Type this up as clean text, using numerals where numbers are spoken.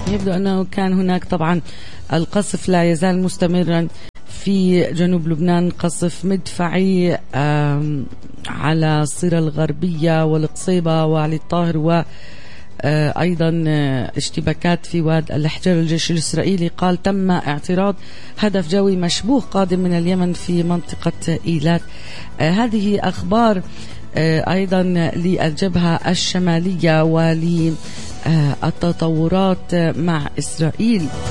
يبدو أنه كان هناك طبعا القصف لا يزال مستمرا في جنوب لبنان، قصف مدفعي على الصيرة الغربية والقصيبة وعلي الطاهر، و أيضا اشتباكات في واد الحجر. الجيش الإسرائيلي قال تم اعتراض هدف جوي مشبوه قادم من اليمن في منطقة إيلات. هذه أخبار أيضا للجبهة الشمالية وللتطورات مع إسرائيل.